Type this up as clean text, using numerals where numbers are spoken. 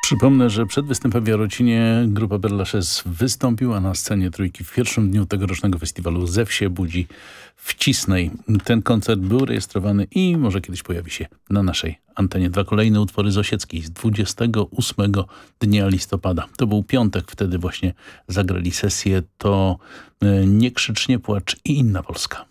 Przypomnę, że przed występem w Jarocinie grupa Bella Szes wystąpiła na scenie Trójki w pierwszym dniu tegorocznego festiwalu Zew się budzi w Cisnej. Ten koncert był rejestrowany i może kiedyś pojawi się na naszej antenie. Dwa kolejne utwory z Osieckiej z 28 dnia listopada. To był piątek, wtedy właśnie zagrali sesję. To Nie krzycz, nie płacz i Inna Polska.